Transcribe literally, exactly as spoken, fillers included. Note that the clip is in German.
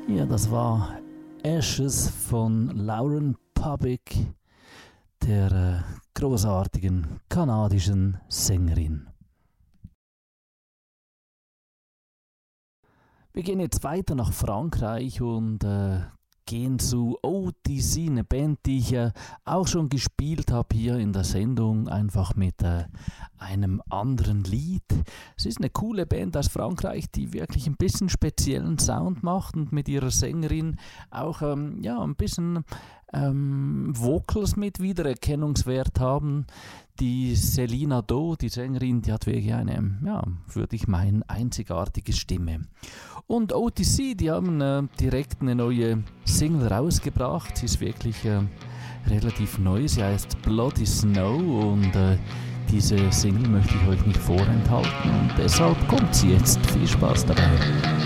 Ja, das war Ashes von Lauren Pubic, der äh, großartigen kanadischen Sängerin. Wir gehen jetzt weiter nach Frankreich und äh, gehen zu O T C, eine Band, die ich äh, auch schon gespielt habe hier in der Sendung, einfach mit äh, einem anderen Lied. Es ist eine coole Band aus Frankreich, die wirklich ein bisschen speziellen Sound macht und mit ihrer Sängerin auch ähm, ja, ein bisschen ähm, Vocals mit Wiedererkennungswert haben. Die Selina Do, die Sängerin, die hat wirklich eine, ja, würde ich meinen, einzigartige Stimme. Und O T C, die haben äh, direkt eine neue Single rausgebracht. Sie ist wirklich äh, relativ neu. Sie heißt Bloody Snow und äh, diese Single möchte ich euch nicht vorenthalten. Und deshalb kommt sie jetzt. Viel Spaß dabei.